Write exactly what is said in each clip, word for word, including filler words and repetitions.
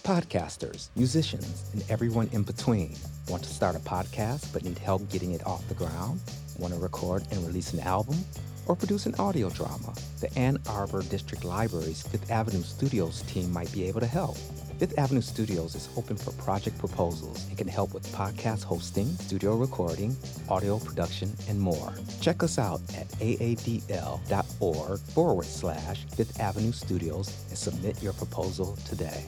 Podcasters, musicians, and everyone in between. Want to start a podcast but need help getting it off the ground? Want to record and release an album? Or produce an audio drama? The Ann Arbor District Library's Fifth Avenue Studios team might be able to help. Fifth Avenue Studios is open for project proposals and can help with podcast hosting, studio recording, audio production, and more. Check us out at aadl.org forward slash Fifth Avenue Studios and submit your proposal today.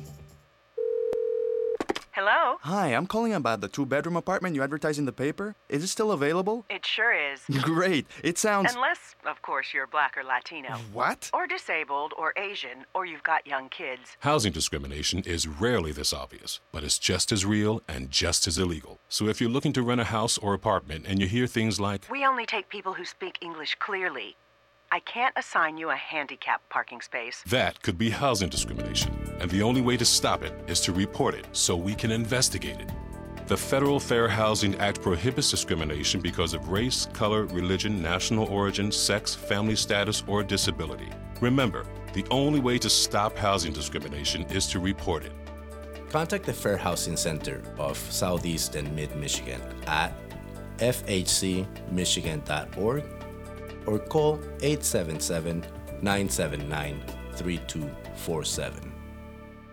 Hello? Hi, I'm calling about the two-bedroom apartment you advertised in the paper. Is it still available? It sure is. Great. It sounds... Unless, of course, you're black or Latino. What? Or disabled or Asian, or you've got young kids. Housing discrimination is rarely this obvious, but it's just as real and just as illegal. So if you're looking to rent a house or apartment and you hear things like, "We only take people who speak English clearly," I can't assign you a handicap parking space. that could be housing discrimination. And the only way to stop it is to report it so we can investigate it. The Federal Fair Housing Act prohibits discrimination because of race, color, religion, national origin, sex, family status, or disability. Remember, the only way to stop housing discrimination is to report it. Contact the Fair Housing Center of Southeast and Mid-Michigan at f h c michigan dot org or call eight seven seven, nine seven nine, three two four seven.